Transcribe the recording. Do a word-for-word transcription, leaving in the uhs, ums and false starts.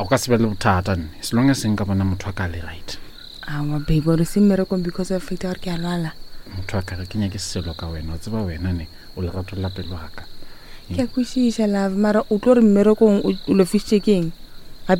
o ka se be le bothata nne as long as nka bona motho a ka le right. Ah, ma baby, o se mmerekong because of fate gore ke a lwala. Motho a ka re kenya ke selo ka wena o tseba wena ne o le ratolla pelo waka. Ke a kwishisha love mara o tlo re mmerekong o lo fish checking.